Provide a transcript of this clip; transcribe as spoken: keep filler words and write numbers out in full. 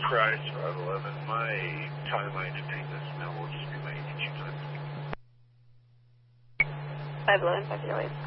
Christ, five eleven. My timeline to take this now will just be my H U time. five eleven, five zero eight.